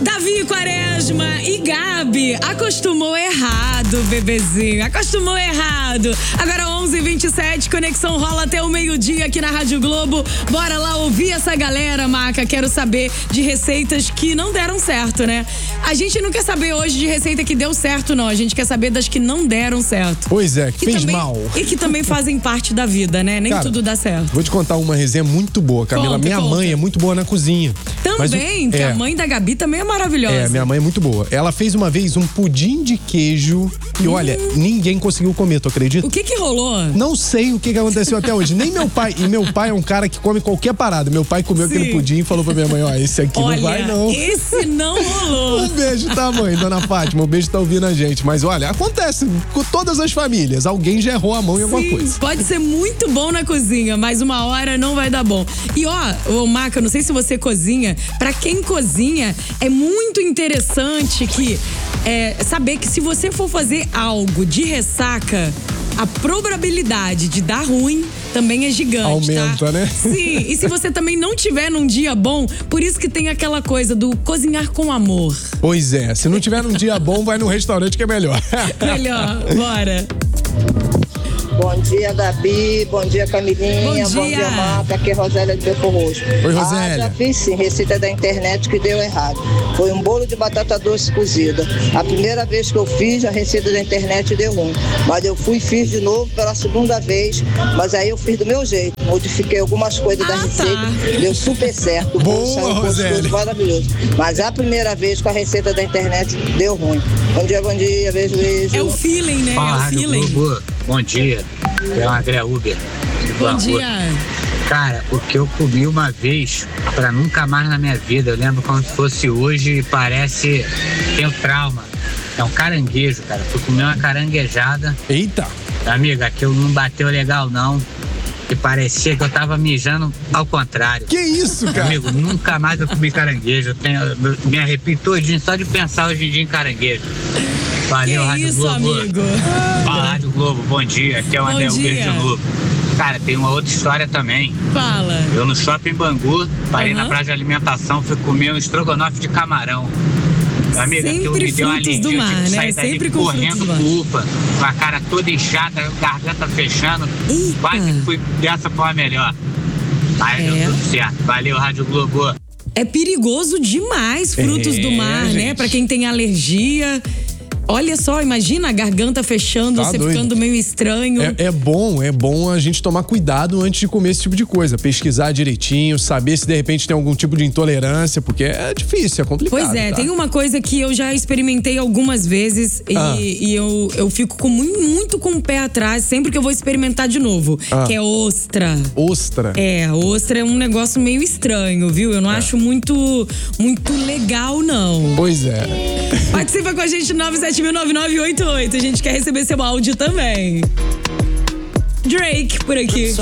Davi Quaresma e Gabi acostumou errado, bebezinho. Acostumou errado. Agora 11h27, conexão rola até o meio-dia aqui na Rádio Globo. Bora lá ouvir essa galera, Maca. Quero saber de receitas que não deram certo, né? A gente não quer saber hoje de receita que deu certo, não. A gente quer saber das que não deram certo. Pois é, que fez também, mal. E que também fazem parte da vida, né? Nem Cara, tudo dá certo. Vou te contar uma resenha muito boa, Camila. Minha mãe é muito boa na cozinha. Também, que a mãe da Gabi também é maravilhosa. É, minha mãe é muito boa. Ela fez uma vez um pudim de queijo e olha, ninguém conseguiu comer, tu acredita? O que rolou? Não sei o que aconteceu até hoje. Nem meu pai. E meu pai é um cara que come qualquer parada. Meu pai comeu aquele pudim e falou pra minha mãe, ó, esse aqui não vai não. Esse não rolou. Um beijo, tá, mãe? Dona Fátima, um beijo, tá ouvindo a gente. Mas olha, acontece com todas as famílias. Alguém já errou a mão em alguma coisa. Pode ser muito bom na cozinha, mas uma hora não vai dar bom. E ó, Maca, não sei se você cozinha. Pra quem cozinha, é muito interessante que saber que se você for fazer algo de ressaca, a probabilidade de dar ruim também é gigante, aumenta, tá? Né? Sim, e se você também não tiver num dia bom, por isso que tem aquela coisa do cozinhar com amor. Pois é, se não tiver num dia bom, vai no restaurante que é melhor. Melhor, bora. Bom dia, Gabi. Bom dia, Camilinha. Bom dia, Marta. Aqui é Rosélia de Belfor Roxo. Oi, Rosélia. Já fiz sim, receita da internet que deu errado. Foi um bolo de batata doce cozida. A primeira vez que eu fiz, a receita da internet deu ruim. Mas eu fiz de novo pela segunda vez. Mas aí eu fiz do meu jeito. Modifiquei algumas coisas da receita. Deu super certo. O bolo saiu gostoso, maravilhoso. Mas a primeira vez com a receita da internet deu ruim. Bom dia, beijo. É o feeling, né? Fala, é o feeling. Bom dia. É o André Uber. Bom dia. Cara, o que eu comi uma vez pra nunca mais na minha vida, eu lembro como se fosse hoje e parece. Tenho trauma. É um caranguejo, cara. Fui comer uma caranguejada. Eita! Amiga, aquilo não bateu legal, não. E parecia que eu tava mijando ao contrário. Que isso, cara? Amigo, nunca mais eu comi caranguejo. Me arrepio todinho só de pensar hoje em dia em caranguejo. Valeu, Rádio isso, Globo. Amigo? Fala, Rádio Globo, bom dia. Aqui é o André Uber de novo. Cara, tem uma outra história também. Fala. Eu no shopping Bangu, parei na praça de alimentação, fui comer um estrogonofe de camarão. Amiga, aquilo me deu uma alergia, do mar, eu tive que né? sair dali Sempre com correndo com upa, com a cara toda inchada, garganta fechando. Eita. Quase fui dessa forma melhor. Mas deu tudo certo. Valeu, Rádio Globo. É perigoso demais frutos do mar, gente. né? Pra quem tem alergia. Olha só, imagina a garganta fechando, você doido. ficando meio estranho. É bom a gente tomar cuidado antes de comer esse tipo de coisa. Pesquisar direitinho, saber se de repente tem algum tipo de intolerância, porque é difícil, é complicado. Pois é, tá? tem uma coisa que eu já experimentei algumas vezes e eu fico muito com o pé atrás sempre que eu vou experimentar de novo, que é ostra. Ostra? É, ostra é um negócio meio estranho, viu? Eu não acho muito legal, não. Pois é. Participa com a gente, 9709988. A gente quer receber seu áudio também. Drake por aqui.